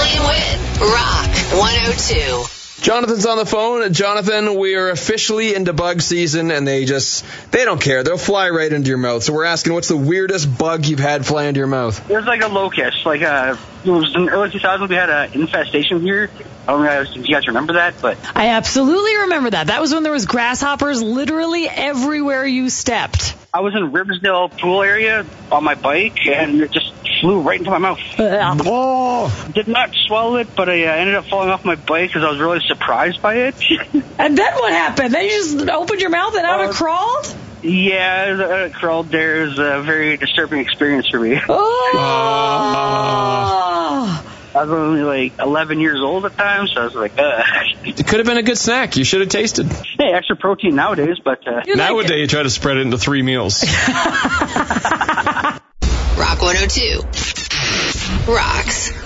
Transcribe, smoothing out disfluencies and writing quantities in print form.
Billy and Whit. Rock 102. Jonathan's on the phone. Jonathan, we are officially into bug season, and they don't care. They'll fly right into your mouth. So we're asking, what's the weirdest bug you've had fly into your mouth? It was like a locust. It was in the early 2000s. We had an infestation here. I don't know if you guys remember that, but I absolutely remember that. That was when there was grasshoppers literally everywhere you stepped. I was in Riverdale pool area on my bike, and it just flew right into my mouth. Oh! Did not swallow it, but I ended up falling off my bike because I was really surprised by it. And then what happened? Then you just opened your mouth and out it crawled? Yeah, it crawled there. It was a very disturbing experience for me. I was only like 11 years old at the time, so I was like, It could have been a good snack. You should have tasted. Hey, extra protein nowadays, but... Nowadays, you try to spread it into 3 meals. Rock 102. Rocks.